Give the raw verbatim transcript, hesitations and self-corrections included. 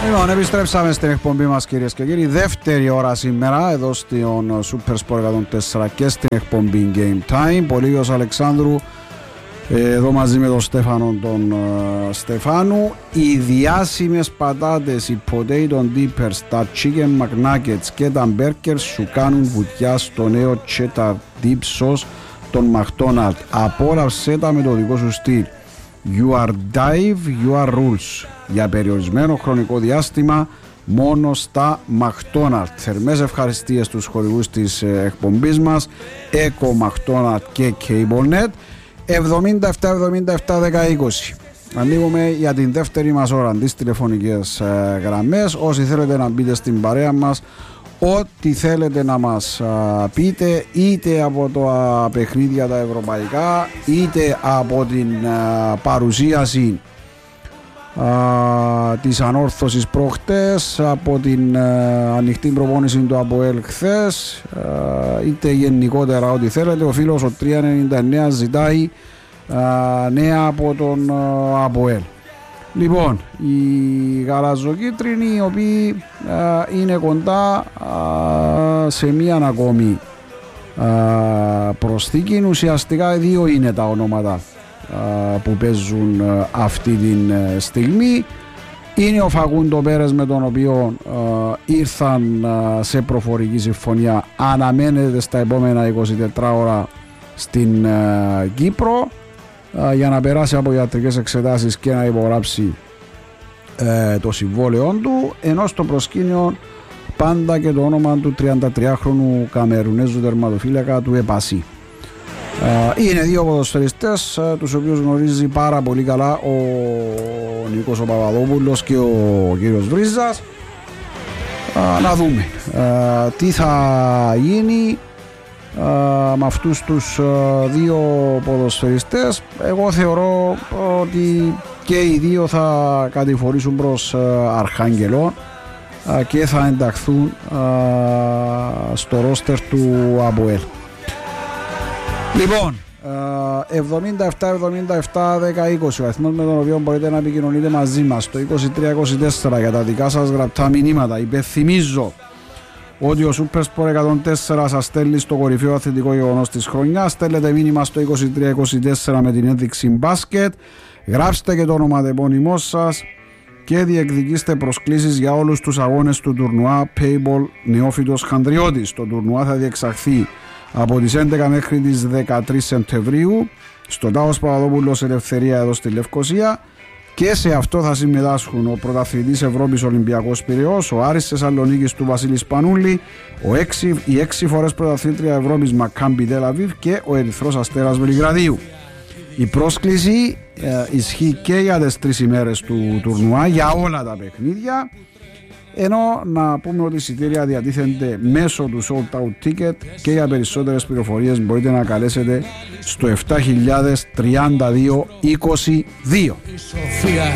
Λοιπόν, επιστρέψαμε στην εκπομπή μας, κυρίες και κύριοι. Δεύτερη ώρα σήμερα εδώ στον Super Sport εκατόν τέσσερα και στην εκπομπή Game Time. Πολύγιος Αλεξάνδρου εδώ μαζί με τον Στέφανο τον uh, Στεφάνου. Οι διάσημες πατάτες, οι potato dippers, τα chicken McNuggets και τα burgers σου κάνουν βουτιά στο νέο cheddar dip sauce των McDonald's. Απόλαυσέ τα με το δικό σου στυλ. You are dive, you are rules. Για περιορισμένο χρονικό διάστημα μόνο στα McDonald's. Θερμές ευχαριστίες στους χορηγούς της εκπομπής μας, Eco, McDonald's και CableNet. εβδομήντα επτά εβδομήντα επτά δέκα είκοσι. Ανοίγουμε για την δεύτερη μας ώρα τις τηλεφωνικές ε, γραμμές. Όσοι θέλετε να μπείτε στην παρέα μας, ό,τι θέλετε να μας α, πείτε, είτε από τα παιχνίδια τα ευρωπαϊκά, είτε από την α, παρουσίαση α, της ανόρθωσης προχτές, από την α, ανοιχτή προπόνηση του ΑΠΟΕΛ χθες, α, είτε γενικότερα ό,τι θέλετε. Ο φίλος ο τριακόσια ενενήντα εννέα ζητάει α, νέα από τον α, ΑΠΟΕΛ. Λοιπόν, οι γαλαζοκίτρινοι, οι οποίοι α, είναι κοντά α, σε μία ακόμη α, προσθήκη. Ουσιαστικά δύο είναι τα ονόματα α, που παίζουν α, αυτή τη στιγμή. Είναι ο Φακούντο Πέρες, με τον οποίο α, ήρθαν α, σε προφορική συμφωνία. Αναμένεται στα επόμενα είκοσι τέσσερις ώρα στην α, Κύπρο για να περάσει από ιατρικές εξετάσεις και να υπογράψει ε, το συμβόλαιό του, ενώ στο προσκήνιο πάντα και το όνομα του τριαντατριάχρονου Καμερουνέζου τερματοφύλακα του Επασί. Ε, είναι δύο ποδοσφαιριστές ε, τους οποίους γνωρίζει πάρα πολύ καλά ο Νίκος ο Παπαδόπουλος και ο κύριος Βρίζας. Ε, να δούμε ε, τι θα γίνει Uh, με αυτούς τους uh, δύο ποδοσφαιριστές. Εγώ θεωρώ ότι και οι δύο θα κατηφορήσουν προς uh, Αρχάγγελο uh, και θα ενταχθούν uh, στο ρόστερ του ΑΠΟΕΛ. Λοιπόν, uh, εβδομήντα επτά εβδομήντα επτά δέκα είκοσι ο αριθμός με τον οποίο μπορείτε να επικοινωνείτε μαζί μας, το είκοσι τρία είκοσι τέσσερα, για τα δικά σας γραπτά μηνύματα. Υπενθυμίζω ότι ο Super Sport εκατόν τέσσερα σας στέλνει στο κορυφαίο αθλητικό γεγονός της χρονιάς. Στέλνετε μήνυμα στο είκοσι τρία είκοσι τέσσερα με την ένδειξη μπάσκετ. Γράψτε και το ονοματεπώνυμό σας και διεκδικήστε προσκλήσεις για όλους τους αγώνες του τουρνουά Payball Νεόφυτος Χανδριώτης. Το τουρνουά θα διεξαχθεί από τις έντεκα μέχρι τις δεκατρείς Σεπτεμβρίου στο Τάος Παπαδόπουλος Ελευθερία εδώ στη Λευκοσία. Και σε αυτό θα συμμετάσχουν ο πρωταθλητής Ευρώπης Ολυμπιακός Πειραιώς, ο Άρης Θεσσαλονίκης του Βασίλης Πανούλη, ο έξι, η έξι φορές πρωταθλήτρια Ευρώπης Μακάμπι Τελαβίβ και ο Ερυθρός Αστέρας Βελιγραδίου. Η πρόσκληση ε, ισχύει και για τις τρεις ημέρες του τουρνουά, για όλα τα παιχνίδια, ενώ να πούμε ότι οι εισιτήρια διατίθενται μέσω του Sold Out Ticket και για περισσότερες πληροφορίες μπορείτε να καλέσετε στο επτά χιλιάδες τριάντα δύο είκοσι δύο.